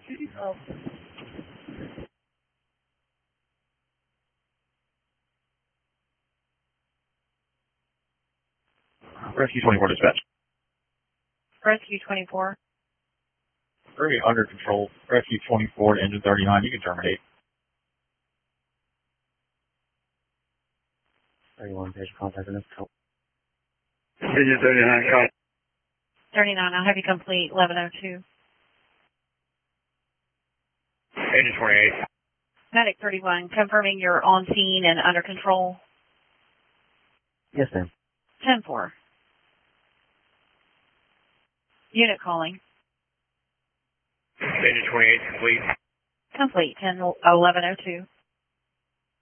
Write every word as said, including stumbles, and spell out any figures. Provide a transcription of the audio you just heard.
Oh. Rescue twenty-four dispatch. Rescue twenty-four. Very under control. Rescue twenty-four to engine thirty-nine. You can terminate. thirty-one, page contact in this help. Engine thirty-nine, copy. thirty-nine, I'll have you complete eleven oh two. Engine twenty-eight. Medic thirty-one, confirming you're on scene and under control. Yes, ma'am. ten four. Unit calling. Engine twenty-eight, complete. Complete, ten eleven oh two.